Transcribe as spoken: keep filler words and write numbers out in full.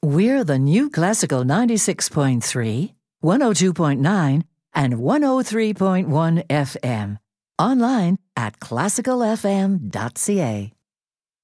We're the new Classical ninety-six point three, one oh two point nine, and one oh three point one F M. Online at classical f m dot c a.